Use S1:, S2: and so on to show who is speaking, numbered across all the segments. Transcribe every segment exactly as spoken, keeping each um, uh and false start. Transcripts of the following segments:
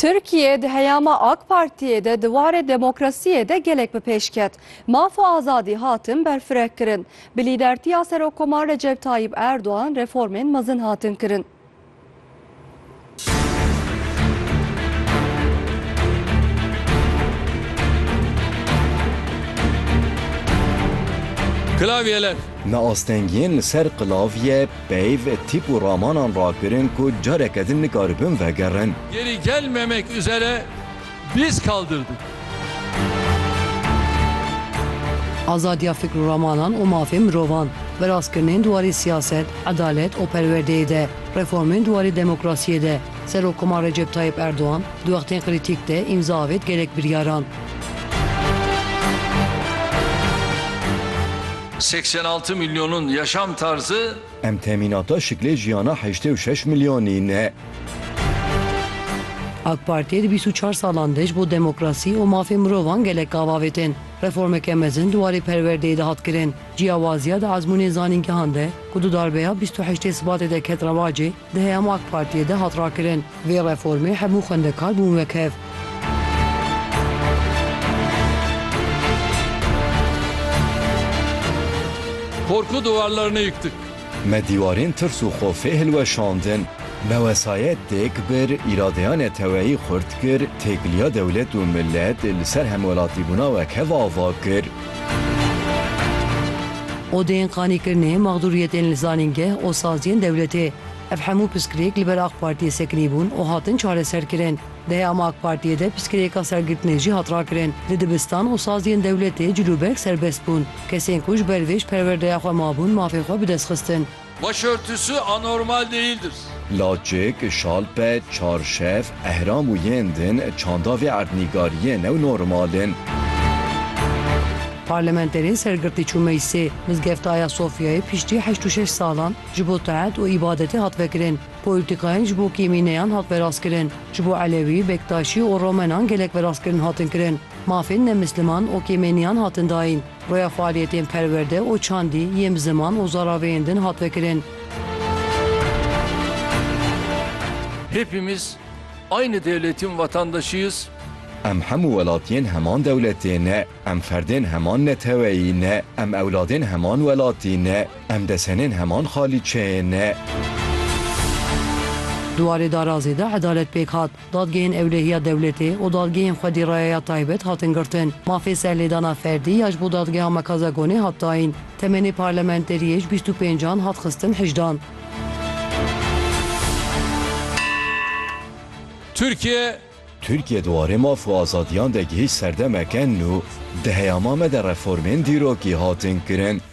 S1: Türkiye di heyama AK Parti'ye de diwarê demokrasiyê de gelek bi pêş ket. Maf û azadî hatin berfireh kirin. Bi lîdertiya Serokkomar Recep Tayyip Erdoğan reformên mezin hatin kirin.
S2: Klavyeler.
S3: Me astengiyên li ser klavye, peyv, tîp û ramanan rakirin ku careke din nikaribin vegerin.
S2: Geri gelmemek üzere biz kaldırdık.
S4: Azadiya fikr û ramanan û mafê mirovan, berazkirinên duwarê siyaset, edalet û perwerdeyê de, reformên duwarê demokrasiyê de, Serokkomar Recep Tayyip Erdoğan di wextên krîtîk de îmza avêt gelek biryaran.
S2: seksen altı milyonun yaşam tarzı
S3: Em temînata şiklê jiyana heştê û şeş milyonî ne.
S4: AK Partiye di bîst û çar salan de ji bo demokrasî û mafê mirovan gelek avavêtin. Reformeke mezin duwarê perwerdeyê de hat kirin. Ciyawaziya di ezmûnê zanîngehan de ku di darbeya bîst û heştê Sibatê de ket rewacê di heyama AK Partiye de hat rakirin. Vê reformê hemû xwendekar bûn wekhev.
S2: korku duvarlarını yıktık.
S3: Me dîwarên tirs û xofê hilweşandin. Me wesayet têk bir, îradeya neteweyî xurt kir, têkiliya dewlet û millet li ser hemwelatîbûna wekhev ava kir.
S4: Odeyên qanîkirinê mağduriyetên li zanîngeh û saziyên dewletê. Ev hemû piskirêk li ber AK Partiyê sekinî bûn û hatin çareserkirin. Di heyama AK Partiyê de piskirêka sergirtinê jî hat rakirin. Li dibistan û saziyên dewletê cilûberg serbest bûn. Kesên ku ji ber vê ji perwerdeya xwe mabûn mafê xwe bi dest xistin.
S2: Başörtüsü anormal değildir.
S3: Laçik, şalpe, çarşev, ehram û yên din çanda vê erdnîgariyê new normalin.
S4: Parlamenterên sergirtî çû meclisê mizgeftaya Sofyayê piştî heşt û şeş salan ji bo taet û îbadetê hat vekirin. Polîtîkayên ji bo kîmîneyan hat verazkirin. Ji bo Elewî, Bektaşî û Romenan gelek verazkirin hatin kirin. Mafên nemisliman û kîmêniyan hatin dayîn. Roya faaliyetên perwerde û çandî, yêm ziman û zaraveyên din hat vekirin.
S2: Hepimiz aynı devletin vatandaşıyız.
S3: Em hemû welatiyên heman dewletê ne, em ferdên heman neteweyî ne, em ewladên heman welatî ne, em desenên heman xalîçeyê ne.
S4: Duwarê darazê de edalet pêk hat. Dadgehên ewlehiya dewletê û dadgehên Xwedîraya taybet hatin girtin. Mafê serlêdana ferdî ya ji bo dadgeha Mekazagonê hat dayîn. Temenê parlamenteriyê ji bîst û pêncan hat xistin hejdan.
S2: Türkiye
S3: Türkiye duwarê maf û azadiyan de gihîş serdemeken nû di heyama me de reformên dîrokî hatin kirin.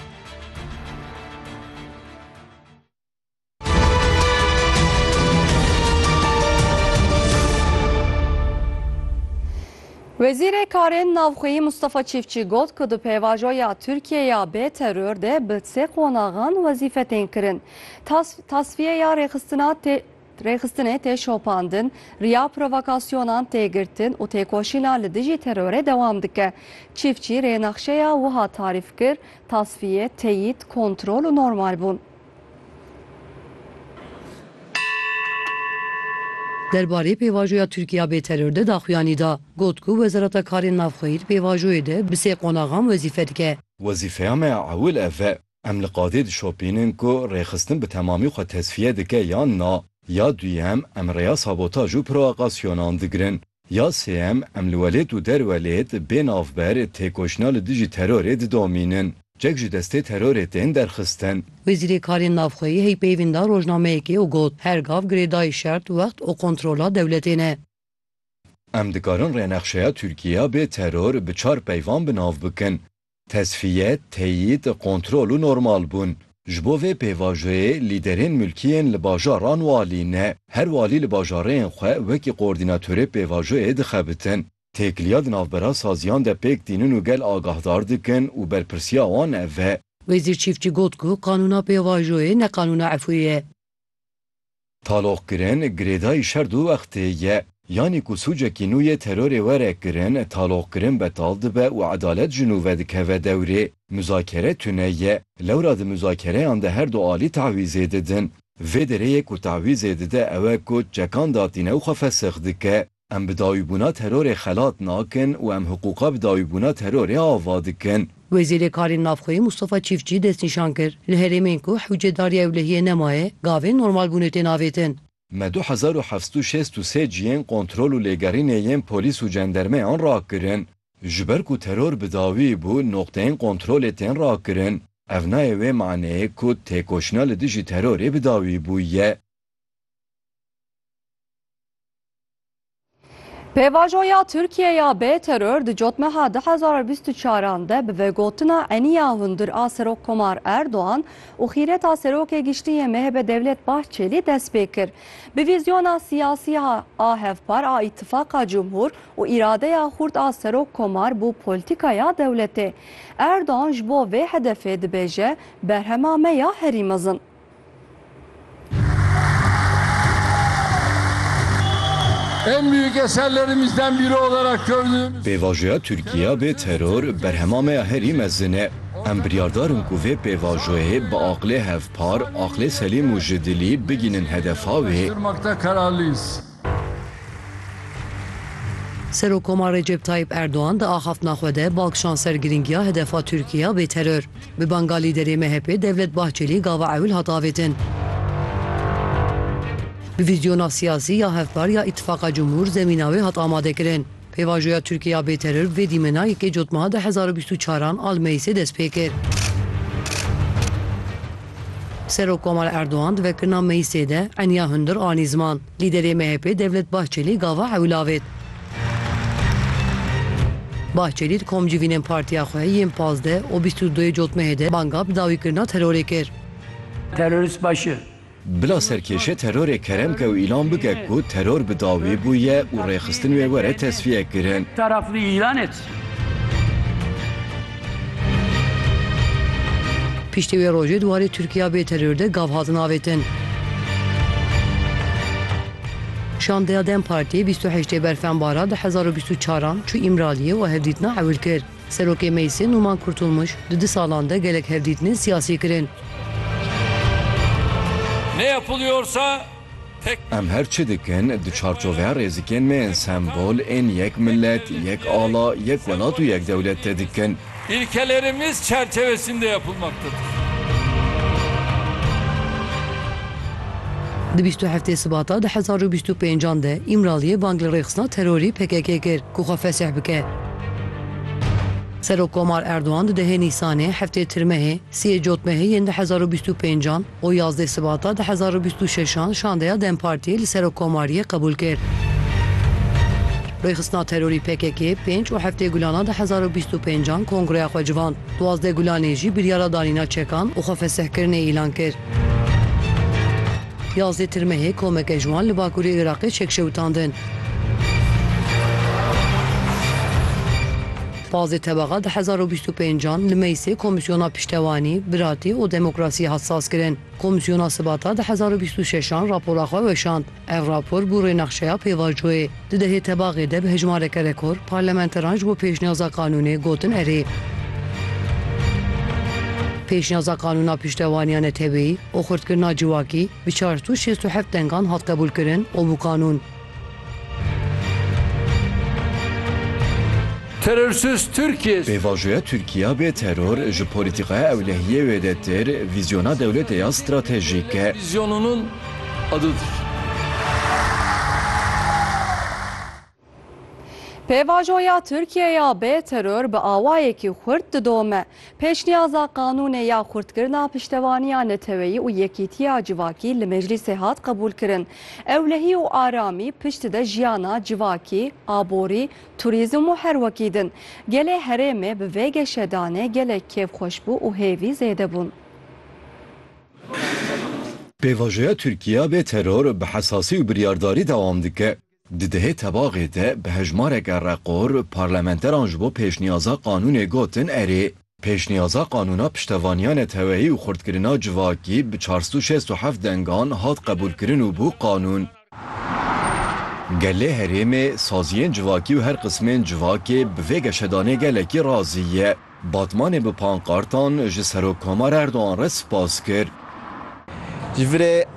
S1: Wezîrê Karên Navxweyî Mustafa Çîfçî got ku di pêvajoya Tirkiyeya bê terör de bi sê qonaxan wezîfetên kirin. Tasfiyeya rêxistina tê Rêxistinê tê şopandin, riya provokasyonan têgirtin û têkoşîna li dijî terorê dewam dike. Çîfçî rênexşeya wiha tarîf kir, tasfiye, teyît, kontrol û normal bûn.
S4: Derbarê pêvajoya Tirkiya bê terör de daxuyanî da. Got ku Wezareta Karên Navxweyî pêvajoyê de bi sê qonaxan wezîfe dike.
S3: Wezîfeya me ewil ev e. Em li qadê dişopînin ku rêxistin bi temamî xwe tesfiye dike yan na. Ya duyem em rêya sabotaj û provokasyonan digirin. Ya sêyem em li welêt û derwelêt bê navber têkoşîna li dijî terorê didomînin. Cek ji destê terorê tên derxistin.
S4: Wezîrê Karên Navxweyî hey peyvînda rojnameyekê û got her gav girêdayî şert wext û kontrola dewletê ne.
S3: Em dikarin rênexşeya Tirkiya bê teror bi çar peyvan bi nav bikin. Tesfiye, teyît, kontrol û normal bûn. Ji bo vê pêvajoyê lîderên mulkiyên li bajaran walî ne, her walî li bajareyên xwe wekî koordînatörê pêvajoyê dixebitin. Têkiliya di navbera saziyan de pêk dînin û gel agahdar dikin û berpirsiya wan ev e.
S4: Wezîr Çîfçî got ku kanûna pêvajoyê ne kanûna efûyê ye.
S3: Taloqkirin girêdayî şer du wextê ye. Yanî ku sûcekî nû yê terorê were kirin, taloqkirin betal dibe û edalet ji nû ve dikeve dewrê. Müzakere tune ye. Lewra di müzakereyan de her du alî tehwîzê didin. Vê dereyê ku tawîzê dide ew e ku çekan datîne û xwe fesix dike, em bi dawîbûna terorê xelat nakin û em hiqûqa bi dawîbûna terorê ava dikin.
S4: Wezîrê Karên Navxweyî Mustafa Çîfçî destnîşan kir li herêmên ku hewcedariya ewlehiyê nemaye, gavên normalbûnê tê navêtin.
S3: Me du hezar û heft û şêst û sê ciyên kontrol û lêgerînê yên polîs û cendermeyan rakirin. Ji ber ku teror bi dawî bû noqteyên kontrolê tên rakirin, ev nayê wê maneyê ku têkoşina li dijî terorê bi dawî bûye.
S1: Pêvajoya Tirkiyeya bê terör di cotmeha du hezar û bîst û çaran de bi vegotina eniya hundir a Serokkomar Erdoğan û xîreta serokê giştiyê M H P Devlet Bahçeli dest pê kir. Bi vîzyona siyasî a hevpar a İttifaka Cumhur û îradeya xurt a Serokkomar bû polîtikaya dewletê. Erdoğan ji bo vê hedefê dibêje berhema me ya herî mezin.
S2: En büyük eserlerimizden biri olarak gördüğümüz
S3: Pêvajoya Tirkiye bê teror berhemameya herî mezin e. Em biryardarin ku vê pêvajoyê bi aqlê hevpar, aqlê selîm û ji dilî bigînin hedefa wê.
S2: yapmakta kararlıyız.
S4: Serokkomar Recep Tayyip Erdoğan da axaftina xwe de balkşan sergiringiya hedefa Tirkiye bê terör. Bi banga lîderê M H P Devlet Bahçeli gava ewil hat avêtin. Bi vîzyona siyasî ya hevpar ya İttifaka Cumhur zemîna wê hat amadekirin. Pêvajoya Tirkiye bê terör vê dîmena yekê cotmeha du hezar û bîst û çaran al meclisê dest pê kir. Serokkomar Erdoğan di vekirina meclisê de eniya hundir anî ziman. Lîderê M H P Devlet Bahçeli gava ewil avêt. Bahçeli di komcivînên partiya xwe yên pazdeh û bîst û doyê cotmehê de banga bi dawîkirina terorê kir.
S5: Terörist başı.
S3: Bila serkêşe terorê keremke û îlan bike ku teror bi dawî bûye û rêxistin wê were tesfiye kirin.
S5: Taraflı ilan et.
S4: Piştî wê rojê duwarê Tirkiye bê terör de gav hatin avêtin. Şandeya Dem Partiye bîst û heştê berfembara du hezar û bîst û çaran çû îmraliyê û hevdîtina ewil kir. Serokê Meclisê Numan Kurtulmuş di di salan de gelek hevdîtinê siyasî kirin.
S2: Ne yapılıyorsa tek
S3: Em her çi dikin di çarçoveya rêzikên me yên sembol ên yek millet, yek ala, yek welat û yek dewlet te dikin.
S2: ilkelerimiz çerçevesinde yapılmaktadır.
S4: Di bîst û heftê sibata du hezar û bîst û pêncan de îmraliyê bang li rêxistina terorî P K K kir ku xwe fesih bike. Serokkomar Erdoğan di dehê Nîsanê heftê tirmehê siyê cotmehê yên du hezar û bîst û pêncan û yazdê sibata du hezar û bîst û şeşan şandeya Dem Partiyê li Serokkomariyê qebûl kir. Rêxistina terorî P K K pênc û heftê gulana du hezar û bîst û pêncan kongreya xwe civand. Duwazdeh gulanê jî biryara danîna çekan û xwe fesihkirinê îlan kir. Yazdê tirmehê komeke ji wan li Bakurê Iraqê çekşewitandin. Bazê tebaqa du hezar û bîst û pêncan li Meclisê Komîsyona Piştewanî, Biratî û Demokrasiyê hassas kirin. Komîsyona Sibata du hezar û bîst û şeşan rapora xwe weşand. Ev rapor bû rênexşeya pêvajoyê. Di dehê tebaqê de bi hejmareke rekor parlamenteran ji bo pêşniyaza qanûnê gotin erê. Pêşniyaza qanûna piştevaniya neteweyî û xurtkirina civakî bi çar û şêst û heft dengan hat qebûl kirin û bu qanûn.
S2: Terörsüz Türkiye
S3: Pêvajoya Tirkiye bê teror ji polîtikaya ewlehiyê wê de tir vîzyona dewletê ya stratejîk e.
S2: vizyonunun adıdır.
S1: Pêvajoya Tirkiyeya bê terör bi awayekî xurt didome. Pêşniyaza qanûnê ya xurtkirina piştevaniya neteweyî û yekîtiya civakî li meclisê hat qebûl kirin. Ewlehî û aramî piştî de jiyana civakî, aborî, turizm û her wekî din. Gelê herêmê bi vê geşedanê gelek kêfxweşbû û hêvî zêde bûn.
S3: Pêvajoya Tirkiye bê teror bi hesasî û biryardarî dewam dike. Di dehê tebaqê de bi hejmareke reqor parlamenteran ji bo pêşniyaza qanûnê gotin erê. Pêşniyaza qanûna piştevaniya neteweyî û xurtkirina civakî bi çar û şêst û heft dengan hat qebûlkirin û bû qanûn. Gelê herêmê saziyên civakî û her qismên civakê bi vê geşedanê gelekî razî ye. Batmanê bi pankartan ji Serokkomar Erdoğan re spas kir.
S6: Ji virê